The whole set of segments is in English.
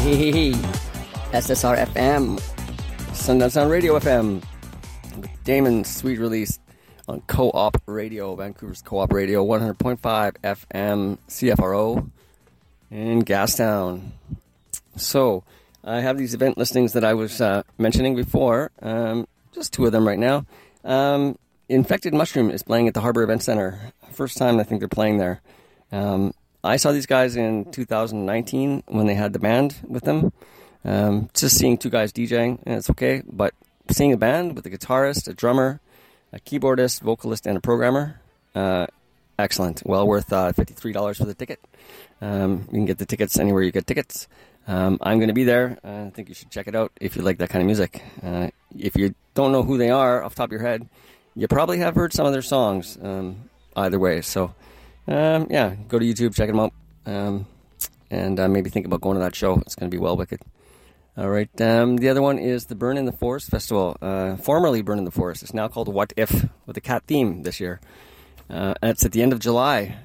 Hey, SSR FM, Sundance on Radio FM, with Damon's sweet release on Co-op Radio, Vancouver's Co-op Radio, 100.5 FM, CFRO, in Gastown. So, I have these event listings that I was mentioning before, just two of them right now. Infected Mushroom is playing at the Harbour Event Center. First time I think they're playing there. I saw these guys in 2019 when they had the band with them. Just seeing two guys DJing, and it's okay. But seeing a band with a guitarist, a drummer, a keyboardist, vocalist, and a programmer, excellent. Well worth $53 for the ticket. You can get the tickets anywhere you get tickets. I'm going to be there. I think you should check it out if you like that kind of music. If you don't know who they are off the top of your head, you probably have heard some of their songs either way. So, yeah, go to YouTube, check them out, and maybe think about going to that show. It's going to be well wicked. All right, the other one is the Burn in the Forest Festival, formerly Burn in the Forest. It's now called What If, with a cat theme this year. And it's at the end of July.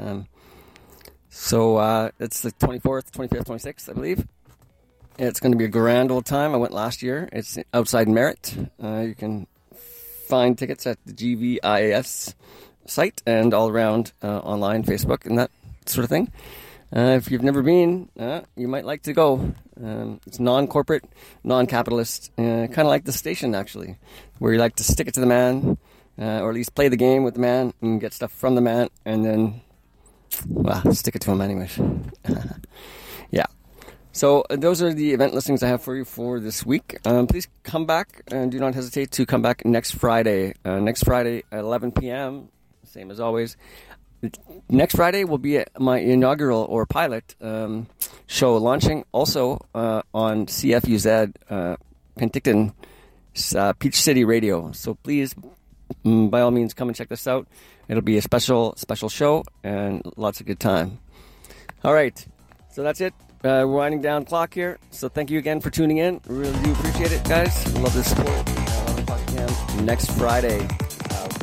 So it's the 24th, 25th, 26th, I believe. It's going to be a grand old time. I went last year. It's outside Merritt. You can find tickets at the GVIS site and all around online, Facebook, and that sort of thing. If you've never been, you might like to go. It's non-corporate, non-capitalist, kind of like the station, actually, where you like to stick it to the man, or at least play the game with the man and get stuff from the man, and then, well, stick it to him anyways. Yeah. So those are the event listings I have for you for this week. Please come back, and do not hesitate to come back next Friday. Next Friday at 11 p.m., same as always. Next Friday will be my inaugural or pilot show launching also on CFUZ Penticton Peach City Radio. So please, by all means, come and check this out. It'll be a special show and lots of good time. All right, so that's it. We're winding down the clock here. So thank you again for tuning in. Really do appreciate it, guys. Love the support. I'll talk again next Friday.